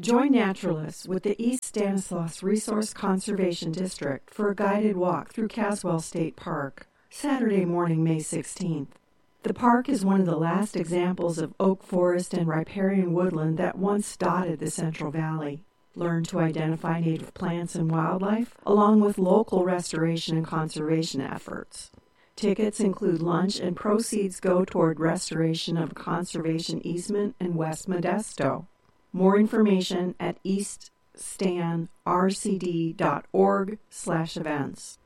Join naturalists with the East Stanislaus Resource Conservation District for a guided walk through Caswell State Park, Saturday morning, May 16th. The park is one of the last examples of oak forest and riparian woodland that once dotted the Central Valley. Learn to identify native plants and wildlife, along with local restoration and conservation efforts. Tickets include lunch, and proceeds go toward restoration of a conservation easement in West Modesto. More information at eaststanrcd.org/events.